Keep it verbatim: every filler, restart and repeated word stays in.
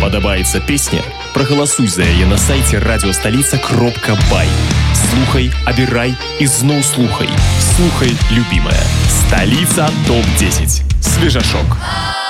падабаецца песня, прагаласуй за яе на сайце радиостолица кропка бай. Слухай, абірай і зноў слухай. Слухай, любимая. Столица топ десять. Свежашок.